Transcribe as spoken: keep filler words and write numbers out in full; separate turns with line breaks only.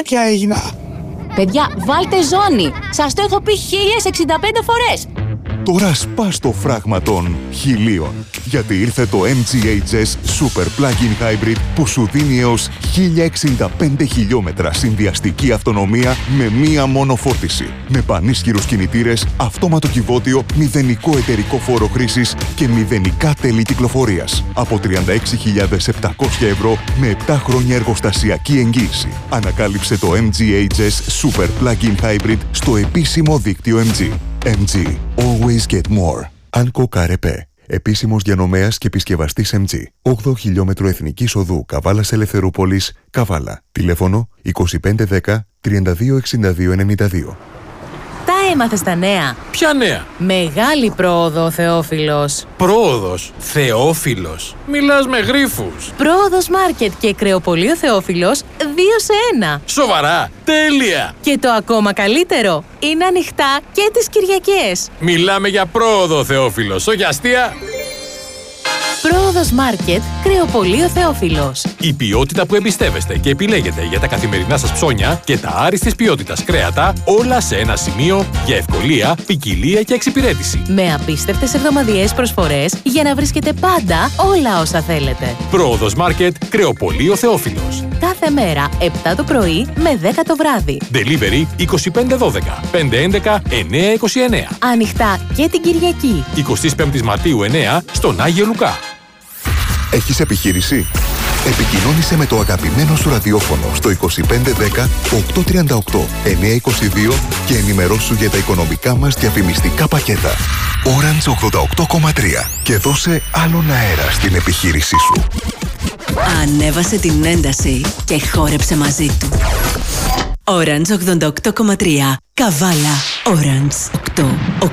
πια έγινα.
Παιδιά, βάλτε ζώνη. Σας το έχω πει χίλιες εξήντα πέντε φορές.
Τώρα σπάς το φράγμα των χιλίων. Γιατί ήρθε το εμ τζι έιτς ες Super Plug-in Hybrid που σου δίνει έως χίλια εξήντα πέντε χιλιόμετρα συνδυαστική αυτονομία με μία μόνο φόρτιση. Με πανίσχυρους κινητήρες, αυτόματο κυβότιο, μηδενικό εταιρικό φόρο χρήσης και μηδενικά τέλη κυκλοφορίας. Από τριάντα έξι χιλιάδες επτακόσια ευρώ με επτά χρόνια εργοστασιακή εγγύηση. Ανακάλυψε το εμ τζι έιτς ες Super Plug-in Hybrid στο επίσημο δίκτυο εμ τζι. εμ τζι. Always get more. Anco Carepé. Επίσημος διανομέας και επισκευαστής εμ τζι. όγδοο χιλιόμετρο Εθνικής Οδού Καβάλας Ελευθερούπολης, Καβάλα. Τηλέφωνο είκοσι πέντε δέκα τριάντα δύο εξήντα δύο ενενήντα δύο.
Τα έμαθες τα νέα.
Ποια νέα?
Μεγάλη πρόοδο ο Θεόφιλος.
Πρόοδος. Θεόφιλος. Μιλάς με γρίφους.
Πρόοδος Μάρκετ και κρεοπωλείο Θεόφιλος δύο σε ένα.
Σοβαρά. Τέλεια.
Και το ακόμα καλύτερο, είναι ανοιχτά και τις Κυριακές.
Μιλάμε για πρόοδο Θεόφιλος, όχι αστεία.
Πρόοδος Μάρκετ, κρεοπωλείο Θεόφιλος.
Η ποιότητα που εμπιστεύεστε και επιλέγετε για τα καθημερινά σας ψώνια και τα άριστης ποιότητας κρέατα, όλα σε ένα σημείο για ευκολία, ποικιλία και εξυπηρέτηση.
Με απίστευτες εβδομαδιαίες προσφορές για να βρίσκετε πάντα όλα όσα θέλετε.
Πρόοδος Μάρκετ, κρεοπωλείο Θεόφιλος.
Κάθε μέρα επτά το πρωί με δέκα το βράδυ.
Delivery είκοσι πέντε δώδεκα πεντακόσια έντεκα εννιακόσια είκοσι εννέα.
Ανοιχτά και την Κυριακή.
εικοστή πέμπτη Μαρτίου εννέα στον Άγιο Λουκά.
Έχεις επιχείρηση? Επικοινώνησε με το αγαπημένο σου ραδιόφωνο στο είκοσι πέντε δέκα οκτακόσια τριάντα οκτώ εννιακόσια είκοσι δύο και ενημερώσου για τα οικονομικά μας διαφημιστικά πακέτα. Orange ογδόντα οκτώ κόμμα τρία και δώσε άλλον αέρα στην επιχείρησή σου.
Ανέβασε την ένταση και χόρεψε μαζί του. Orange ογδόντα οκτώ κόμμα τρία. Καβάλα. Orange οκτώ.